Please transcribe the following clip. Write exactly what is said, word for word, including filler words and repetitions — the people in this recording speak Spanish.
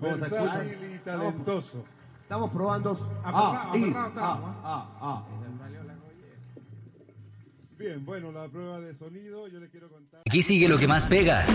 Vamos a escuchar. Versátil y talentoso. Estamos probando. Aferrado, Ah, y, aferrado estamos, ah, ah, ah. Bien, bueno, la prueba de sonido, yo les quiero contar. Aquí sigue lo que más pega.